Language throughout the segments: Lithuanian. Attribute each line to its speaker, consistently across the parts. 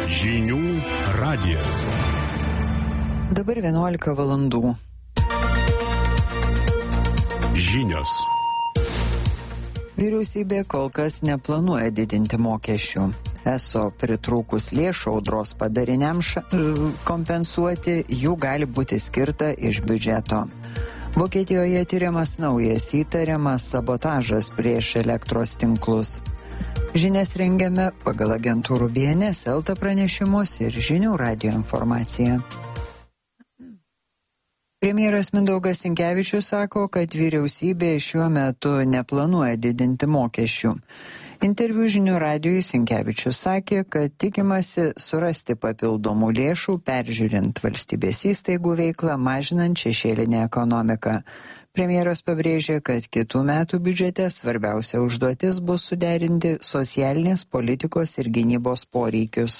Speaker 1: Žinių radijas.
Speaker 2: Dabar 11 valandų.
Speaker 1: Žinios.
Speaker 2: Vyriausybė kol kas neplanuoja didinti mokesčių. ESO pritrūkus lėšų audros padariniams kompensuoti, jų gali būti skirta iš biudžeto. Vokietijoje tyriamas naujas įtariamas sabotažas prieš elektros tinklus. Žinias rengiame pagal agentūrų BNS LT pranešimus ir Žinių radijo informaciją. Premjeras Mindaugas Sinkevičius sako, kad vyriausybė šiuo metu neplanuoja didinti mokesčių. Interviu Žinių radijui Sinkevičius sakė, kad tikimasi surasti papildomų lėšų, peržiūrint valstybės įstaigų veiklą, mažinant šešėlinę ekonomiką. Premjeras pabrėžė, kad kitų metų biudžete svarbiausia užduotis bus suderinti socialinės politikos ir gynybos poreikius.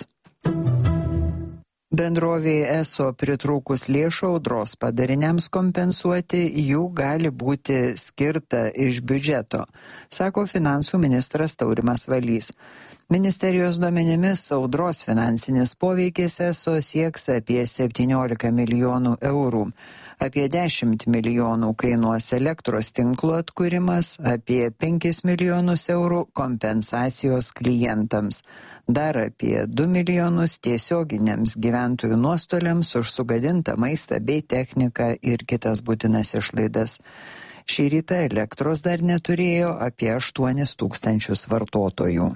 Speaker 2: Bendrovėje ESO pritrūkus lėšų audros padariniams kompensuoti, jų gali būti skirta iš biudžeto, sako finansų ministras Taurimas Valys. Ministerijos duomenimis audros finansinis poveikis ESO sieks apie 17 milijonų eurų. Apie 10 milijonų kainuos elektros tinklo atkūrimas, apie 5 milijonus eurų kompensacijos klientams. Dar apie 2 milijonus tiesioginiams gyventojų nuostoliams už sugadintą maistą bei techniką ir kitas būtinas išlaidas. Šį rytą elektros dar neturėjo apie 8 000 vartotojų.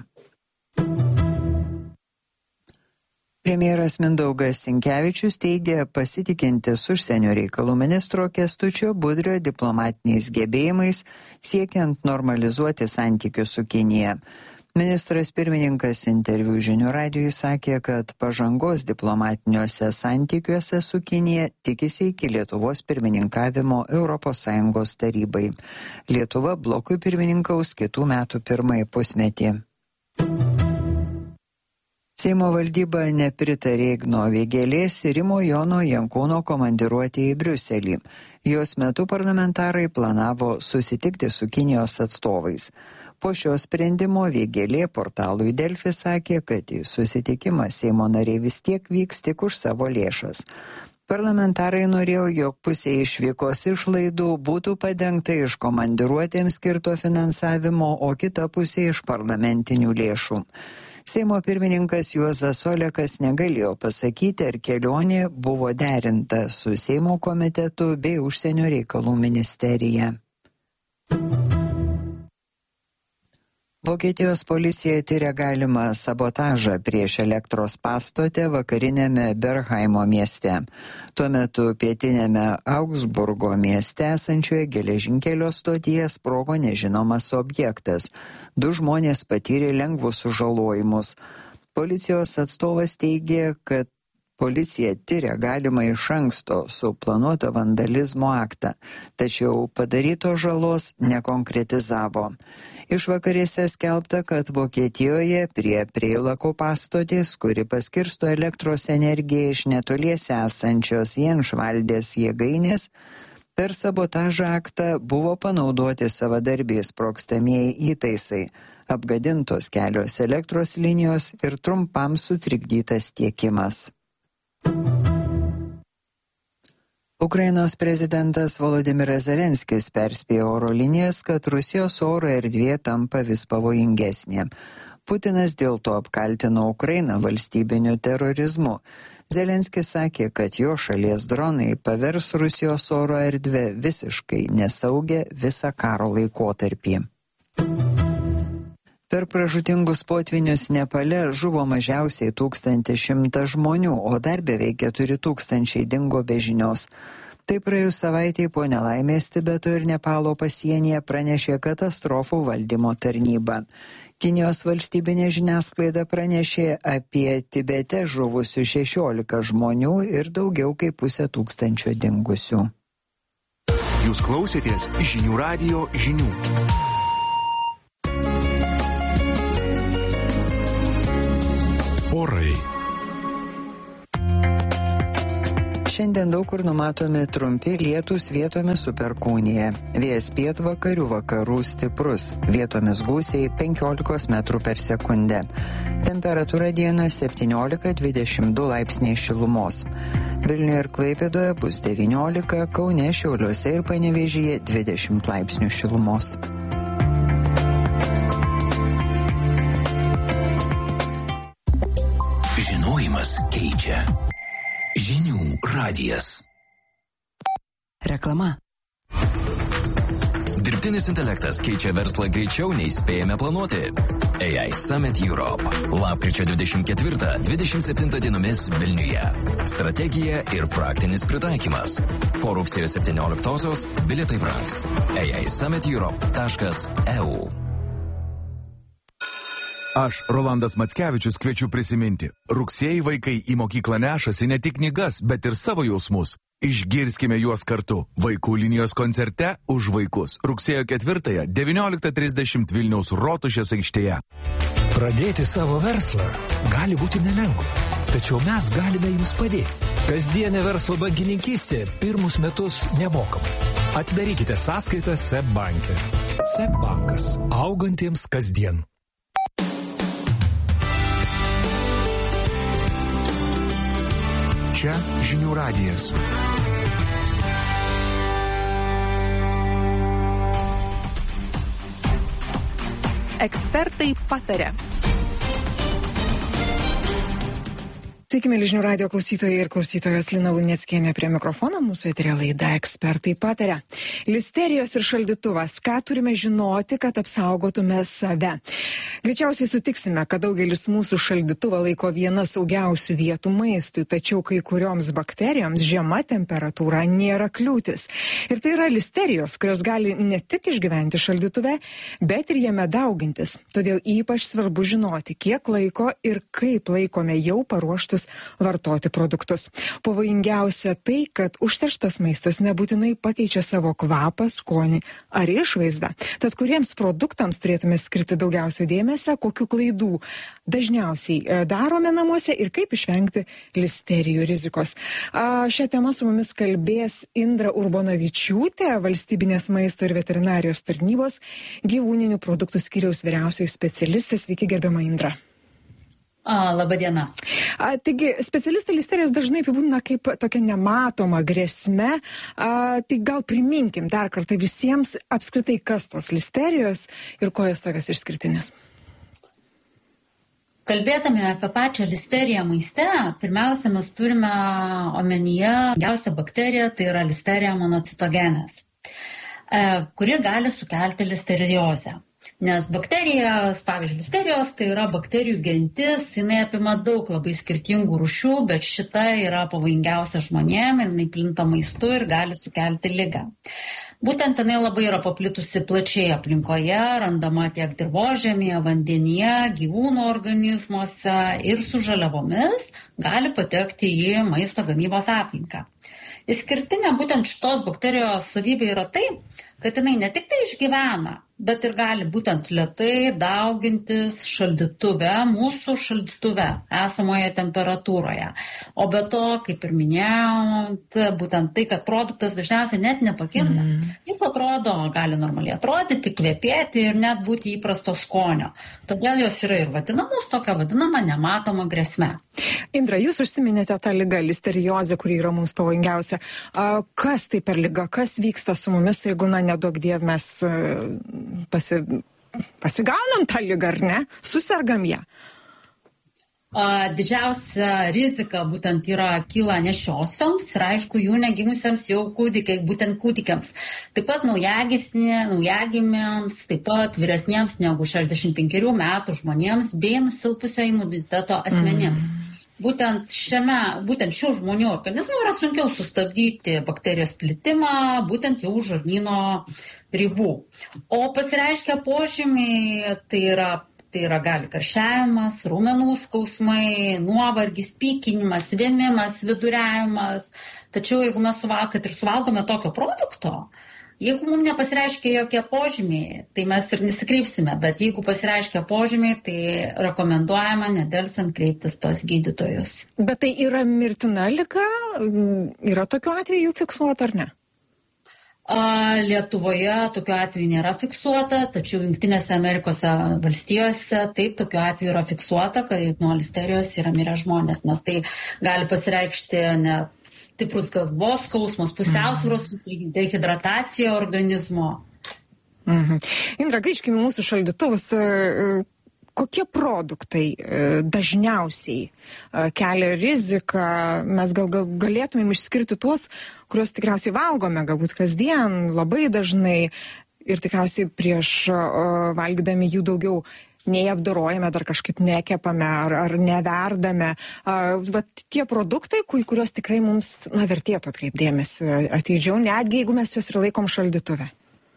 Speaker 2: Premjeras Mindaugas Sinkevičius teigia pasitikintis užsienio reikalų ministro Kęstučio Budrio diplomatiniais gebėjimais siekiant normalizuoti santykius su Kinija. Ministras pirmininkas interviu Žinių radijui sakė, kad pažangos diplomatiniuose santykiuose su Kinija tikisi iki Lietuvos pirmininkavimo ES tarybai. Lietuva blokui pirmininkaus kitų metų pirmąjį pusmetį. Seimo valdyba nepritarė Igno Vėgėlės ir Rimo Jono Jankūno komandiruotė į Briuselį. Jos metu parlamentarai planavo susitikti su Kinijos atstovais. Po šio sprendimo Vėgėlė portalui Delfi sakė, kad į susitikimą Seimo nariai vis tiek vyks tik už savo lėšas. Parlamentarai norėjo, jog pusė išvykos išlaidų būtų padengta iš komandiruotėms skirto finansavimo, o kita pusė iš parlamentinių lėšų. Seimo pirmininkas Juozas Olekas negalėjo pasakyti, ar kelionė buvo derinta su Seimo komitetu bei užsienio reikalų ministerija. Vokietijos policija tyria galimą sabotažą prieš elektros pastotę vakarinėme Bergheimo mieste. Tuo metu pietinėme Augsburgo mieste esančioje geležinkelio stotyje sprogo nežinomas objektas. 2 žmonės patyrė lengvus sužalojimus. Policijos atstovas teigė, kad policija tyria galimą iš anksto suplanuotą vandalizmo aktą, tačiau padarytos žalos nekonkretizavo. Išvakarėse skelbta, kad Vokietijoje prie Preilako pastotės, kuri paskirsto elektros energiją iš netoliese esančios Jenšvaldės jėgainės, per sabotažo aktą buvo panaudoti savadarbiai sprogstamieji įtaisai, apgadintos kelios elektros linijos ir trumpam sutrikdytas tiekimas. Ukrainos prezidentas Volodymyras Zelenskis perspėjo oro linijas, kad Rusijos oro erdvė tampa vis pavojingesnė. Putinas dėl to apkaltino Ukrainą valstybiniu terorizmu. Zelenskis sakė, kad jo šalies dronai pavers Rusijos oro erdvę visiškai nesaugę visą karo laikotarpį. Per pražūtingus potvinius Nepale žuvo mažiausiai 1100 žmonių, o dar beveik 4000 dingo be žinios. Tai praėjus savaitei po nelaimės Tibeto ir Nepalo pasienyje pranešė katastrofų valdymo tarnyba. Kinijos valstybinė žiniasklaida pranešė apie Tibete žuvusių 16 žmonių ir daugiau kaip 500 dingusių.
Speaker 1: Jūs klausėtės Žinių radijo žinių. Orai.
Speaker 2: Šiandien daug kur numatomi trumpi lietūs, vietomis su perkūnija. Vėjas pietvakarių vakarų stiprus, vietomis gūsiai 15 metrų per sekundę. Temperatūra dieną 17-22 laipsniai šilumos. Vilniuje ir Klaipėdoje bus 19, Kaune, Šiauliuose ir Panevėžyje 20 laipsnių šilumos.
Speaker 3: Žinojimas keičia. Žinių radijas.
Speaker 4: Reklama.
Speaker 3: Dirbtinis intelektas keičia verslą greičiau nei spėjame planuoti. AI Summit Europe. Lapkričio 24-27 dienomis Vilniuje. Strategija ir praktinis pritaikymas. Po rugsėjo 17-osios bilietai brangs. AISummitEurope.eu.
Speaker 5: Aš, Rolandas Mackevičius, kviečiu prisiminti. Rugsėjį vaikai į mokyklą nešasi ne tik knygas, bet ir savo jausmus. Išgirskime juos kartu. Vaikų linijos koncerte už vaikus. Rugsėjo 4-ąją 19:30 Vilniaus Rotušės aikštėje.
Speaker 6: Pradėti savo verslą gali būti nelengva, tačiau mes galime jums padėti. Kasdienė verslo bankininkystė pirmus metus nemokamai. Atidarykite sąskaitą SEB banke. SEB bankas. Augantiems kasdien.
Speaker 1: Čia Žinių radijas.
Speaker 7: Ekspertai pataria.
Speaker 8: Sveiki, mėly Žinių radijo klausytojai ir klausytojos, Lina Luneckienė prie mikrofono, mūsų eteryje laida Ekspertai pataria. Listerijos ir šaldytuvas. Ką turime žinoti, kad apsaugotume save? Greičiausiai sutiksime, kad daugelis mūsų šaldytuvą laiko viena saugiausių vietų maistui, tačiau kai kurioms bakterijoms žema temperatūra nėra kliūtis. Ir tai yra listerijos, kurios gali ne tik išgyventi šaldytuve, bet ir jame daugintis. Todėl ypač svarbu žinoti, kiek laiko ir kaip laikome jau paruoštus vartoti produktus. Pavojingiausia tai, kad užterštas maistas nebūtinai pakeičia savo kvapą, skonį ar išvaizdą. Tad kuriems produktams turėtume skirti daugiausia dėmesio, kokių klaidų dažniausiai darome namuose ir kaip išvengti listerijų rizikos. Šią temą su mumis kalbės Indra Urbonavičiūtė, Valstybinės maisto ir veterinarijos tarnybos gyvūninių produktų skyriaus vyriausioji specialistė. Sveiki, gerbiama Indra.
Speaker 9: Labą dieną.
Speaker 8: Taigi, specialistai listerijas dažnai apibūdina kaip tokia nematoma grėsme. Tai gal priminkim dar kartą visiems apskritai, kas tos listerijos ir ko jos tokios išskirtinės.
Speaker 9: Kalbėdami apie pačią listeriją maiste, pirmiausia, mes turime omenyje daugiausia bakteriją, tai yra listerija monocitogenes, kuri gali sukelti listeriozę. Nes bakterijos, pavyzdžiui, listerijos, tai yra bakterijų gentis, jinai apima daug labai skirtingų rūšių, bet šita yra pavojingiausia žmonėm ir jinai plinta maistu ir gali sukelti ligą. Būtent jinai labai yra paplitusi plačiai aplinkoje, randama tiek dirvožemyje, vandenyje, gyvūnų organizmuose ir su žaliavomis gali patekti į maisto gamybos aplinką. Išskirtinė būtent šitos bakterijos savybė yra tai, kad jinai ne tik tai išgyvena, bet ir gali būtent lėtai daugintis šaldytuve, mūsų šaldytuve, esamoje temperatūroje. O be to, kaip ir minėjot, būtent tai, kad produktas dažniausiai net nepakinta. Jis atrodo, gali normaliai atrodyti, kvepėti ir net būti įprasto skonio. Todėl jos yra ir vadinamos tokia vadinama nematoma grėsme.
Speaker 8: Indra, jūs užsiminėte tą ligą, listeriozę, kuri yra mums pavojingiausia. Kas tai per liga? Kas vyksta su mumis, jeigu, neduok Dieve, mes pasigaunam tą ligą, ar ne? Susergam ją?
Speaker 9: Didžiausia rizika būtent kyla nešiosioms ir aišku jų negimusiems jau būtent kūdikiams. Taip pat naujagimiams, taip pat vyresniems negu 65 metų žmonėms bei nusilpusio imuniteto asmenėms. Būtent šių žmonių organizmų yra sunkiau sustabdyti bakterijos plitimą, būtent jau žarnyno ribų. O pasireiškia požymiai, tai yra gali karščiavimas, raumenų skausmai, nuovargis, pykinimas, vėmimas, viduriavimas. Tačiau jeigu mes suvalgome tokio produkto, Jeigu mums nepasireiškia jokie požymiai, tai mes ir nesikreipsime, bet jeigu pasireiškia požymiai, tai rekomenduojama nedelsiant kreiptis pas gydytojus.
Speaker 8: Bet tai yra mirtina liga? Yra tokių atvejų fiksuota ar ne?
Speaker 9: Lietuvoje tokiu atveju nėra fiksuota, tačiau Jungtinėse Amerikos valstijose taip tokiu atveju yra fiksuota, kad nuo listerijos yra mirę žmonės, nes tai gali pasireikšti net stiprus galvos skausmas, pusiausvyros dehidratacija organizmo.
Speaker 8: Indra, grįžkime į mūsų šaldytuvus. Kokie produktai dažniausiai kelia riziką? Mes galėtumėm išskirti tuos, kuriuos tikriausiai valgome, galbūt kasdien, labai dažnai ir tikriausiai prieš valgydami jų daugiau nei apdorojame, dar kažkaip nekepame ar neverdame. Bet tie produktai, kuriuos tikrai mums vertėtų atkreipdėmėsi atidžiau, netgi jeigu mes juos ir laikom šaldytuve.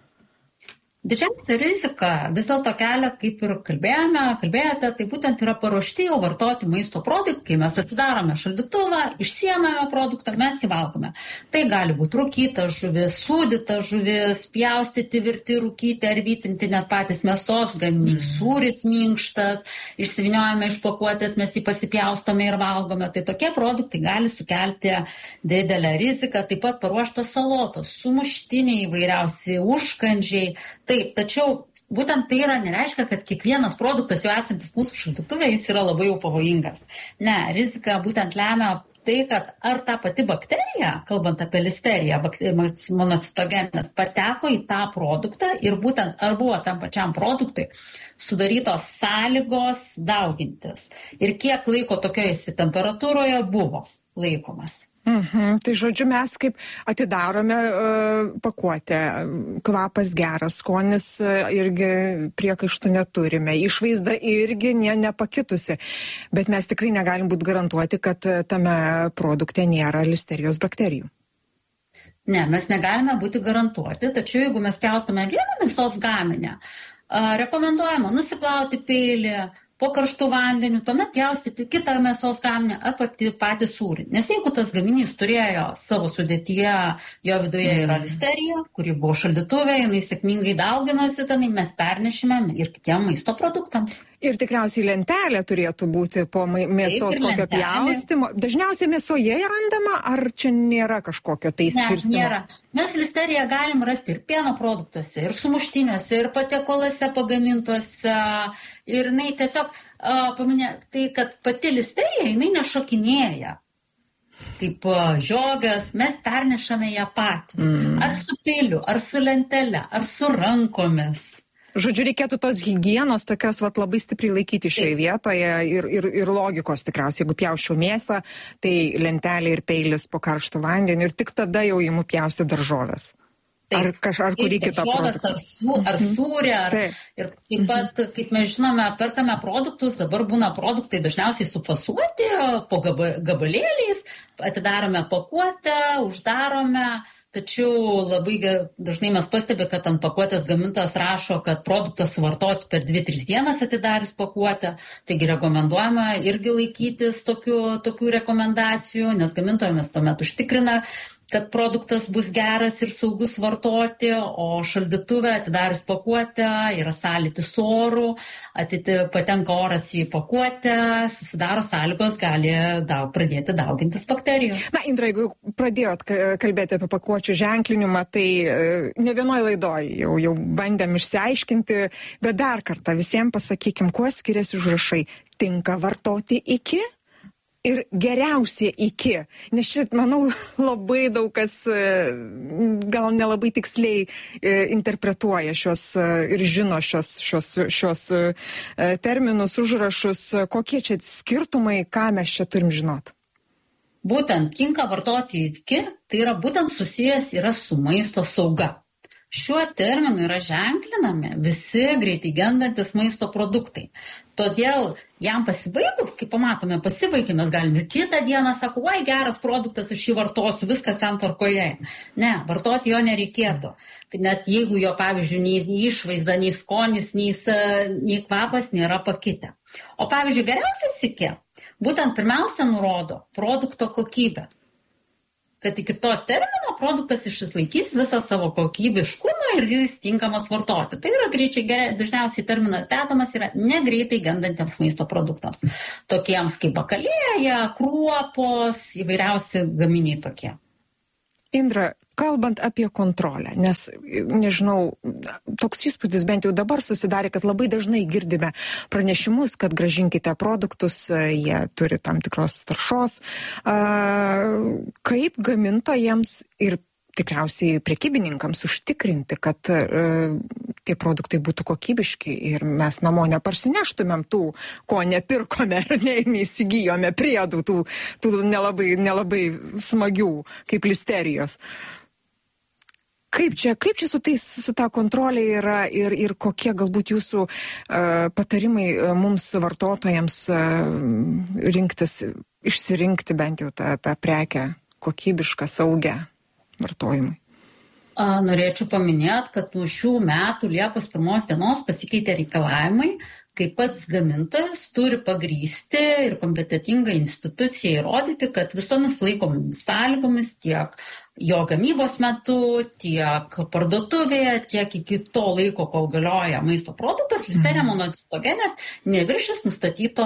Speaker 9: Didžiausia rizika vis dėlto kelia, kaip ir kalbėjote, tai būtent yra paruošti jau vartoti maisto produktai, kai mes atsidarome šaldytuvą, išsiemame produktą, mes jį valgome. Tai gali būti rūkyta žuvis, sūdyta žuvis, pjaustyti, virti, rūkyti ar vytinti net patys mėsos gaminiai, sūris minkštas, išsiviniojame iš pakuotės, mes jį pasipjaustome ir valgome. Tai tokie produktai gali sukelti didelę riziką, taip pat paruoštos salotos, sumuštiniai įvairiausi, užkandžiai. Taip, tačiau būtent tai nereiškia, kad kiekvienas produktas jau esantis mūsų šaldytuve, jis yra labai jau pavojingas. Ne, rizika būtent lemia tai, kad ar ta pati bakterija, kalbant apie listeriją, monocitogeninės, pateko į tą produktą ir būtent ar buvo tam pačiam produktui sudarytos sąlygos daugintis ir kiek laiko tokioje temperatūroje buvo laikomas.
Speaker 8: Tai žodžiu, mes kaip atidarome pakuotę, kvapas geras, skonis irgi priekaištų neturime, išvaizda irgi nepakitusi, bet mes tikrai negalim būti garantuoti, kad tame produkte nėra listerijos bakterijų.
Speaker 9: Ne, mes negalime būti garantuoti, tačiau jeigu mes pjaustome vieną mėsos gaminę, rekomenduojama nusiplauti peilį po karštų vandeniu, tuomet pjaustyti kitą mėsos gaminę ar patį sūrį. Nes jeigu tas gaminys turėjo savo sudėtyje, jo viduje yra listerija, kuri buvo šaldytuvė, jinai sėkmingai dauginosi, tai mes pernešime ir kitiem maisto produktams.
Speaker 8: Ir tikriausiai lentelė turėtų būti po mėsos kokio pjaustimo. Dažniausiai mėsoje randama, ar čia nėra kažkokio tai skirstymo?
Speaker 9: Ne, nėra. Mes listeriją galim rasti ir pieno produktuose, ir sumuštiniuose, ir patiekaluose pagamintuose. Ir jinai tiesiog paminė tai, kad pati listerija, jinai nešokinėja. Kaip žiogas, mes pernešame ją patys. Ar su peiliu, ar su lentelė, ar su rankomis.
Speaker 8: Žodžiu, reikėtų tos higienos tokios labai stipriai laikyti šioje vietoje ir logikos tikriausiai. Jeigu pjausčiau mėsą, tai lentelė ir peilis po karštų vandeniu ir tik tada jau imu pjausti daržovės. Ar kurį kitą produktą.
Speaker 9: Ar sūrį, ir taip pat, kaip mes žinome, perkame produktus, dabar būna produktai dažniausiai sufasuoti po gabalėliais, atidarome pakuotę, uždarome, tačiau labai dažnai mes pastebime, kad ant pakuotės gamintojas rašo, kad produktą suvartoti per 2-3 dienas atidarius pakuotę, taigi rekomenduojama irgi laikytis tokių rekomendacijų, nes gamintojas tuomet užtikrina, kad produktas bus geras ir saugus vartoti, o šaldytuve atidarius pakuotę yra sąlytis su oru, patenka oras į pakuotę, susidaro sąlygos, gali pradėti daugintis bakterijos.
Speaker 8: Na, Indra, jeigu pradėjot kalbėti apie pakuočių ženklinimą, tai ne vienoje laidoje jau bandėm išsiaiškinti, bet dar kartą visiems pasakykim, kuo skiriasi užrašai. Tinka vartoti iki ir geriausiai iki. Nes šit, manau, labai daug kas gal nelabai tiksliai interpretuoja šios ir žino šios terminus, užrašus. Kokie čia skirtumai, ką mes čia turim žinot?
Speaker 9: Būtent tinka vartoti iki, tai yra būtent susijęs yra su maisto sauga. Šiuo terminu yra ženklinami visi greitai gendantis maisto produktai. Todėl jam pasibaigus, kaip pamatome, pasibaigė, mes galim ir kitą dieną, sako, oi, geras produktas, aš jį vartosiu, viskas ten tvarkoje. Ne, vartoti jo nereikėtų. Net jeigu jo, pavyzdžiui, nei išvaizda, nei skonis, nei kvapas nėra pakitę. O, pavyzdžiui, geriausias iki, būtent pirmiausia nurodo produkto kokybę. kad iki to termino produktas išlaikys visą savo kokybiškumą ir jis tinkamas vartoti. Tai yra dažniausiai terminas dedamas yra negreitai gendantiems maisto produktams. Tokiems kaip bakalėja, kruopos, įvairiausi gaminiai tokie.
Speaker 8: Indra, kalbant apie kontrolę, nes, nežinau, toks įspūdis bent jau dabar susidarė, kad labai dažnai girdime pranešimus, kad grąžinkite produktus, jie turi tam tikros taršos. Kaip gamintojams ir tikriausiai prekybininkams užtikrinti, kad tie produktai būtų kokybiški ir mes namo neparsineštumėm tų, ko nepirkome ir neįsigijome priedų, tų nelabai smagių, kaip listerijos. Kaip čia su ta kontrolė yra ir kokie galbūt jūsų patarimai mums vartotojams išsirinkti bent jau tą prekę kokybišką, saugią vartojimui?
Speaker 9: Norėčiau paminėti, kad nuo šių metų Liepos 1 dienos pasikeitė reikalavimai, kai pats gamintojas turi pagrįsti ir kompetentinga institucija įrodyti, kad visomis laikomis sąlygomis tiek jo gamybos metu, tiek parduotuvėje, tiek iki to laiko, kol galioja maisto produktas, listerija monocitogenes neviršys nustatyto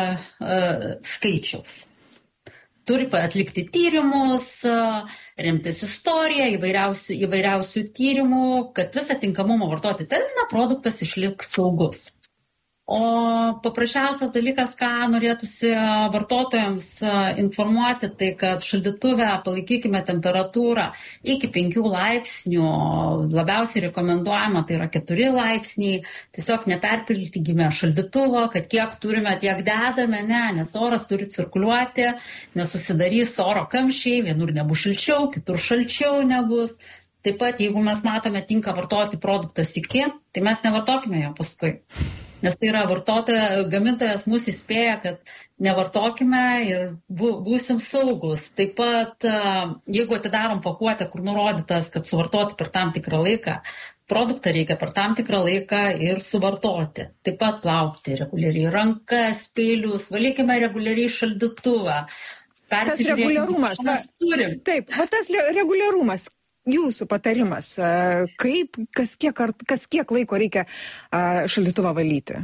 Speaker 9: skaičiaus. Turi atlikti tyrimus, remtis istoriją, įvairiausių tyrimų, kad visą tinkamumo vartoti terminą produktas išliks saugus. O paprasčiausias dalykas, ką norėtųsi vartotojams informuoti, tai kad šaldytuve palaikykime temperatūrą iki 5 laipsnių, labiausiai rekomenduojama, tai yra 4 laipsniai, tiesiog neperpildykime šaldytuvo, kad kiek turime, tiek dedame, nes oras turi cirkuliuoti, nesusidarys oro kamščiai, vienur nebus šilčiau, kitur šalčiau nebus. Taip pat, jeigu mes matome tinka vartoti produktas iki, tai mes nevartokime jo paskui. Nes tai yra gamintojas mus įspėja, kad nevartokime ir būsim saugus. Taip pat, jeigu atidarom pakuotę, kur nurodytas, kad suvartoti per tam tikrą laiką, produktą reikia per tam tikrą laiką ir suvartoti. Taip pat plaukti reguliariai rankas, peilius, valykime reguliariai šaldytuvą.
Speaker 8: Tas reguliarumas. Taip, tas reguliarumas. Jūsų patarimas, kas kiek laiko reikia šaldytuvą valyti?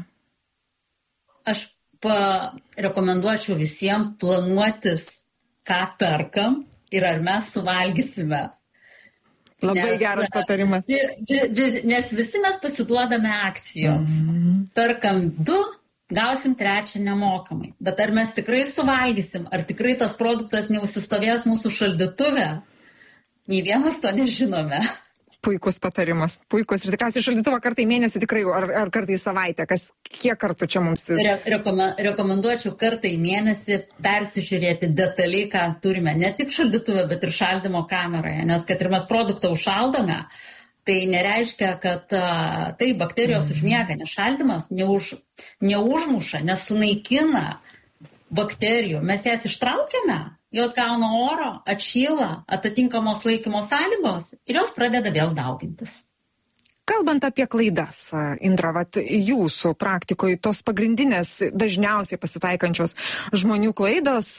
Speaker 9: Aš rekomenduočiau visiems planuotis, ką perkam ir ar mes suvalgysime.
Speaker 8: Labai geras patarimas.
Speaker 9: Nes visi mes pasiduodame akcijoms. Perkam 2, gausim 3 nemokamai. Bet ar mes tikrai suvalgysim, ar tikrai tas produktas neužsistovės mūsų šaldytuve? Nei vienas to nežinome.
Speaker 8: Puikus patarimas. Puikus. Ir tikriausiai šaldytuvą kartą į mėnesį tikrai, ar kartą į savaitę. Kiek kartų čia mums...
Speaker 9: Rekomenduočiau kartą į mėnesį persižiūrėti detaliai, ką turime. Ne tik šaldytuvę, bet ir šaldymo kameroje. Nes kad ir mes produktą užšaldome, tai nereiškia, kad tai bakterijos užmiega. Nes šaldymas neužmuša, nesunaikina bakterijų. Mes jas ištraukiame. Jos gauna oro, atšyla, atitinkamos laikymo sąlygos ir jos pradeda vėl daugintis.
Speaker 8: Kalbant apie klaidas, Indra, jūsų praktikoje tos pagrindinės, dažniausiai pasitaikančios žmonių klaidos,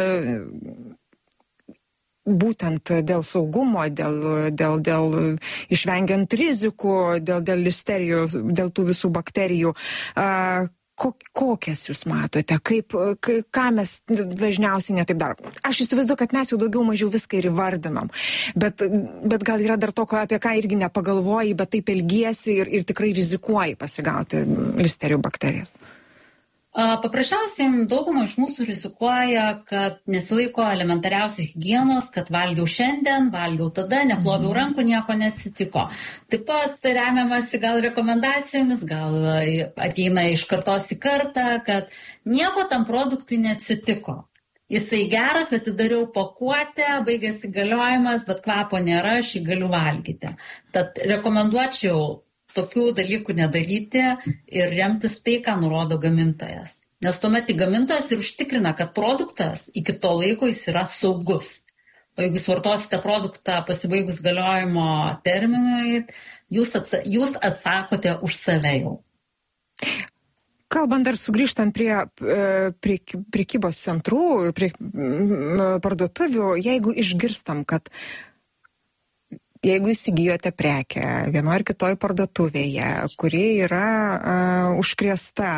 Speaker 8: būtent dėl saugumo, dėl išvengiant rizikų, dėl listerijos, dėl tų visų bakterijų, kokias jūs matote, ką mes dažniausiai netaip darom? Aš įsivaizduoju, kad mes jau daugiau mažiau viską ir įvardinom, bet gal yra dar to, apie ką irgi nepagalvoji, bet taip elgiesi ir tikrai rizikuoji pasigauti listerijų bakterijas.
Speaker 9: Paprasčiausiai dauguma iš mūsų rizikuoja, kad nesilaiko elementariausių higienos, kad valgiau šiandien, valgiau tada, neploviau rankų, nieko neatsitiko. Taip pat remiamasi gal rekomendacijomis, gal ateina iš kartos į kartą, kad nieko tam produktui neatsitiko. Jisai geras, atidariau pakuotę, baigėsi galiojimas, bet kvapo nėra, aš jį galiu valgyti. Tad rekomenduočiau tokių dalykų nedaryti ir remtis tai, ką nurodo gamintojas. Nes tuomet gamintojas ir užtikrina, kad produktas iki to laiko jis yra saugus. O jeigu jūs vartosite produktą pasibaigus galiojimo terminui, jūs atsakote už save jau.
Speaker 8: Kalbant dar sugrįžtant prie prekybos centrų, prie parduotuvių, jeigu išgirstam, kad jeigu įsigijote prekę vienoje ar kitoje parduotuvėje, kuri yra užkrėsta,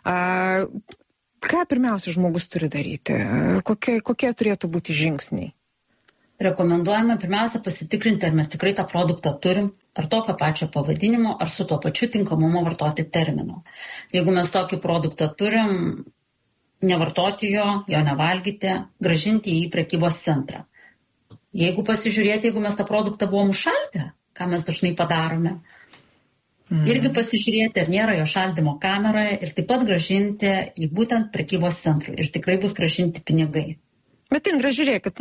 Speaker 8: ką pirmiausia žmogus turi daryti? Kokie turėtų būti žingsniai?
Speaker 9: Rekomenduojame pirmiausia pasitikrinti, ar mes tikrai tą produktą turim, ar tokio pačio pavadinimo, ar su tuo pačiu tinkamumo vartoti terminu. Jeigu mes tokį produktą turim, nevartoti jo nevalgyti, grąžinti jį į prekybos centrą. Jeigu pasižiūrėti, jeigu mes tą produktą buvom užšaldę, ką mes dažnai padarome, irgi pasižiūrėti, ar nėra jo šaldymo kameroje ir taip pat grąžinti į būtent prekybos centrą ir tikrai bus grąžinti pinigai.
Speaker 8: Bet Indra, žiūrėkit,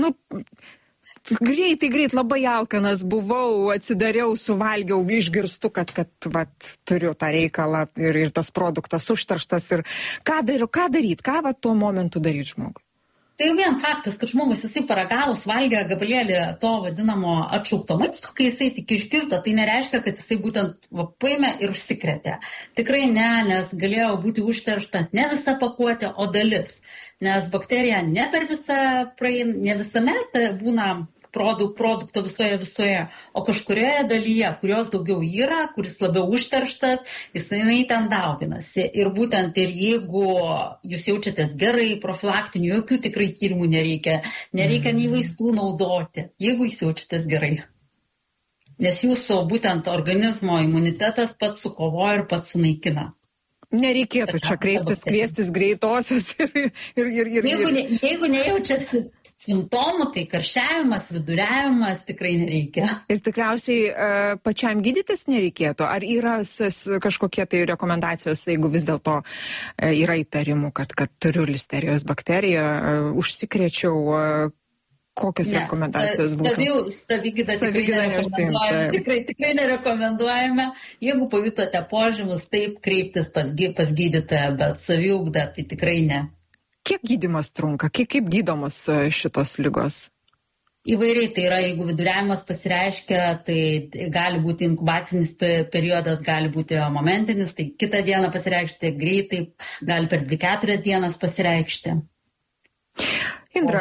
Speaker 8: greit labai alkanas buvau, atsidariau, suvalgiau, išgirstu, kad turiu tą reikalą ir tas produktas užterštas ir ką daryti, ką tuo momentu daryti žmogui?
Speaker 9: Tai vien faktas, kad žmogus jisai paragavus valgė gabalėlį to vadinamo atšaukto maisto, kai jisai tik išgirdo, tai nereiškia, kad jisai būtent paėmė ir užsikrėtė. Tikrai ne, nes galėjo būti užteršta ne visa pakuotė, o dalis. Nes bakterija ne per visą praeina, ne visame būna produkto visoje, o kažkurioje dalyje, kurios daugiau yra, kuris labiau užterštas, jisai ten dauginasi. Ir būtent ir jeigu jūs jaučiatės gerai, profilaktinių, jokių tikrai tyrimų nereikia nei vaistų naudoti, jeigu jūs jaučiatės gerai. Nes jūsų būtent organizmo imunitetas pats sukovoja ir pats sunaikina.
Speaker 8: Nereikėtų čia kreiptis, kviestis greitosios ir...
Speaker 9: Jeigu nejaučiasi simptomų, tai karščiavimas, viduriavimas tikrai nereikia.
Speaker 8: Ir tikriausiai pačiam gydytis nereikėtų? Ar yra kažkokie tai rekomendacijos, jeigu vis dėlto yra įtarimų, kad turiu listerijos bakteriją, užsikrėčiau, kokios rekomendacijos būtų?
Speaker 9: Savigyda tikrai nerekomenduojame. Jeigu pajutote požymus, taip kreiptis pas gydytoją, bet saviugda tai tikrai ne.
Speaker 8: Kiek gydymas trunka? Kaip gydomos šitos ligos?
Speaker 9: Įvairiai, tai yra, jeigu viduriavimas pasireiškia, tai gali būti inkubacinis periodas, gali būti momentinis, tai kitą dieną pasireikšti greitai, gali per 2-4 dienas pasireikšti.
Speaker 8: Indra,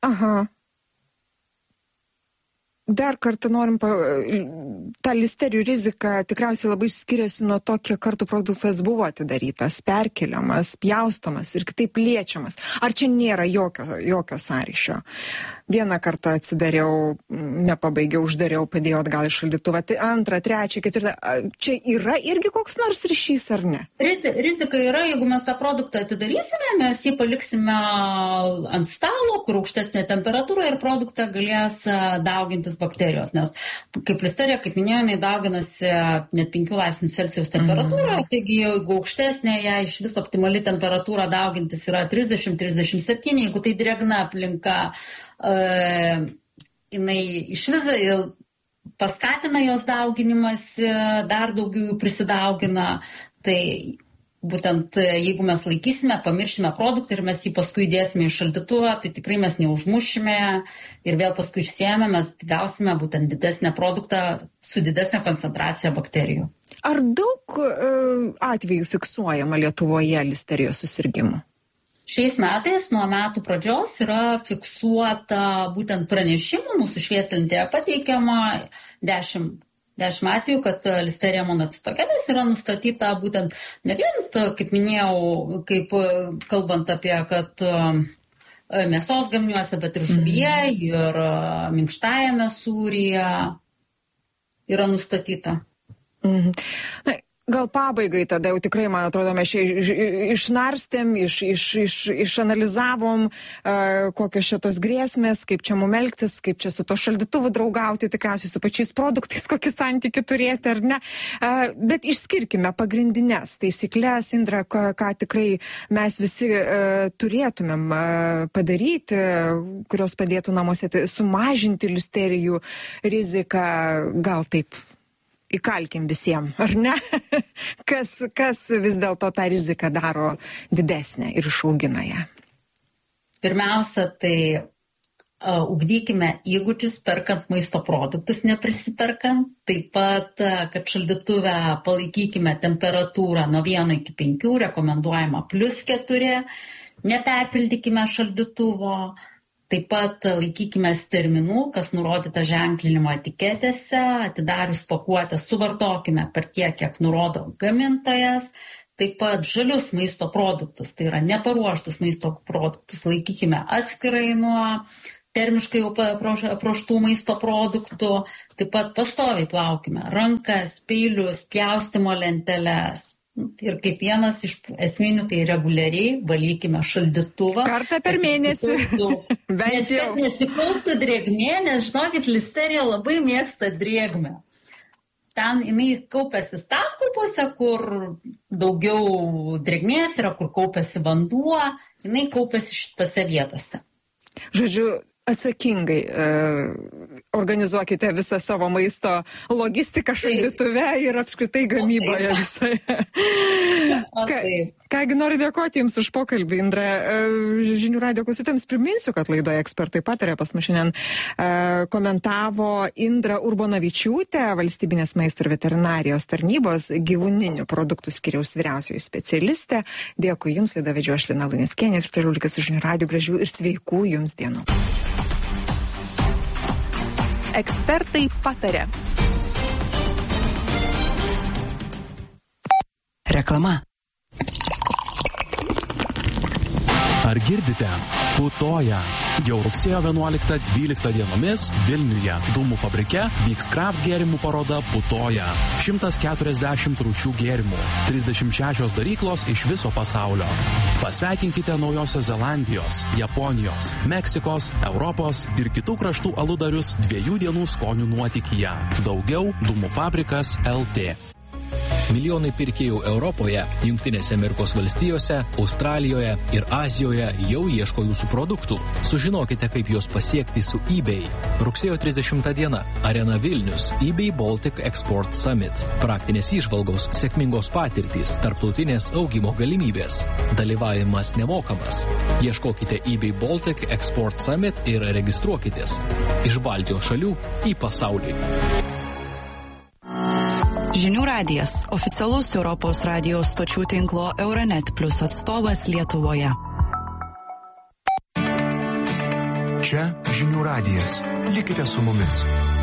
Speaker 8: dar kartą norim, ta listerijų rizika tikriausiai labai skiriasi nuo to, kiek kartų produktas buvo atidarytas, perkeliamas, pjaustomas ir kitaip liečiamas. Ar čia nėra jokio sąryšio? Vieną kartą atsidariau, nepabaigiau, uždariau, padėjau atgal į šaldytuvą. Tai antrą, trečią, ketvirtą. Čia yra irgi koks nors ryšys, ar ne?
Speaker 9: Rizika yra, jeigu mes tą produktą atidarysime, mes jį paliksime ant stalo, kur aukštesnė temperatūra ir produktą galės daugintis bakterijos. Nes kaip listerija, kaip minėjome, dauginasi net 5 laipsnių Celsijaus temperatūra, taigi jeigu aukštesnė, ją iš viso optimali temperatūra daugintis yra 30-37, jeigu tai drėgna aplinka, jinai iš viso paskatina jos dauginimas, dar daugiau jų prisidaugina, tai būtent jeigu mes laikysime, pamiršime produktą ir mes jį paskui dėsime į šaldytuvą, tai tikrai mes neužmušime ir vėl paskui išsiėmę, mes gausime būtent didesnę produktą su didesnė koncentracija bakterijų.
Speaker 8: Ar daug atvejų fiksuojama Lietuvoje listerijos susirgimų?
Speaker 9: Šiais metais nuo metų pradžios yra fiksuota būtent pranešimų, mūsų švieslentėje pateikiama 10 atvejų, kad listerija monocitogenes yra nustatyta būtent ne vien, kaip minėjau, kaip kalbant apie, kad mėsos gaminiuose, bet ir žuvyje ir minkštajame sūryje yra nustatyta.
Speaker 8: Na, gal pabaigai tada jau tikrai, man atrodo, mes išnarstėm, išanalizavom, kokios šitos grėsmės, kaip čia mum elgtis, kaip čia su to šaldytuvu draugauti, tikriausiai su pačiais produktais, kokį santykį turėti ar ne. Bet išskirkime pagrindinės taisyklės, Indra, ką tikrai mes visi turėtumėm padaryti, kurios padėtų namuose sumažinti listerijų riziką, gal taip įkalkim visiems, ar ne? Kas vis dėlto tą riziką daro didesnę ir išaugina ją?
Speaker 9: Pirmiausia, tai ugdykime įgūdžius perkant maisto produktus, neprisiperkant. Taip pat, kad šaldytuve palaikykime temperatūrą nuo 1 iki 5, rekomenduojama +4, neperpildykime šaldytuvo. Taip pat laikykime terminų, kas nurodyta ženklinimo etiketėse, atidarius pakuotę suvartokime per tiek, kiek nurodo gamintojas. Taip pat žalius maisto produktus, tai yra neparuoštus maisto produktus, laikykime atskirai nuo termiškai jau apruoštų maisto produktų. Taip pat pastoviai plaukime rankas, peilius, pjaustimo lenteles. Ir kaip vienas iš esminių, tai reguliariai valykime šaldytuvą.
Speaker 8: Kartą per mėnesį.
Speaker 9: Nes kad nesikauptų drėgmė, nes žinokit, listerija labai mėgsta drėgmę. Ten jinai kaupiasi stalkupiuose, kur daugiau drėgmės yra, kur kaupiasi vanduo, jinai kaupiasi šitose vietose.
Speaker 8: Žodžiu, atsakingai organizuokite visą savo maisto logistiką šaldytuve ir apskritai gamyboje visoje. Kągi, noriu dėkoti Jums už pokalbį, Indra. Žinių radijo klausytojams priminsiu, kad laidoje Ekspertai pataria pas mus šiandien komentavo Indra Urbonavičiūtė, Valstybinės maisto ir veterinarijos tarnybos gyvūninių produktų skyriaus vyriausioji specialistė. Dėkui Jums, laidą vedžiau aš Lina Luneckienė ir toliau likite su Žinių radijo. Gražių ir sveikų Jums dienų.
Speaker 4: Ekspertai pataria.
Speaker 7: Reklama.
Speaker 10: Ar girdite? Putoja. Jau rugsėjo 11-12 dienomis Vilniuje Dūmų fabrike vyks kraft gėrimų paroda Putoja. 140 rūšių gėrimų, 36 daryklos iš viso pasaulio. Pasveikinkite Naujosios Zelandijos, Japonijos, Meksikos, Europos ir kitų kraštų aludarius 2 dienų skonių nuotykyje. Daugiau Dūmų fabrikas LT.
Speaker 6: Milijonai pirkėjų Europoje, Jungtinėse Amerikos valstijose, Australijoje ir Azijoje jau ieško jūsų produktų. Sužinokite, kaip juos pasiekti su eBay. Rugsėjo 30 diena. Arena Vilnius. eBay Baltic Export Summit. Praktinės įžvalgos, sėkmingos patirtys, tarptautinės augimo galimybės. Dalyvavimas nemokamas. Ieškokite eBay Baltic Export Summit ir registruokitės. Iš Baltijos šalių į pasaulį.
Speaker 7: Žinių radijas – oficialus Europos radijos stočių tinklo Euronet Plus atstovas Lietuvoje.
Speaker 1: Čia Žinių radijas. Likite su mumis.